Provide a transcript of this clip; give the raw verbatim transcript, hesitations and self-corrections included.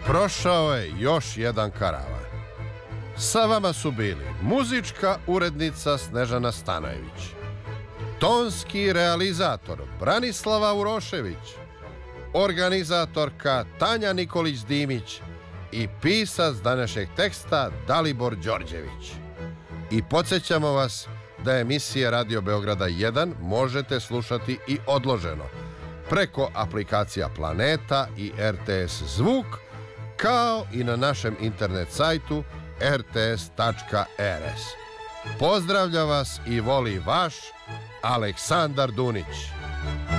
prošao je još jedan karavan. Sa vama su bili muzička urednica Snežana Stanojević, tonski realizator Branislava Urošević, organizatorka Tanja Nikolić-Dimić i pisac današnjeg teksta Dalibor Đorđević. I podsjećamo vas da emisije Radio Beograda jedan možete slušati i odloženo preko aplikacija Planeta i R T S Zvuk, kao i na našem internet sajtu r t s tačka r s. Pozdravlja vas i voli vaš Aleksandar Dunić.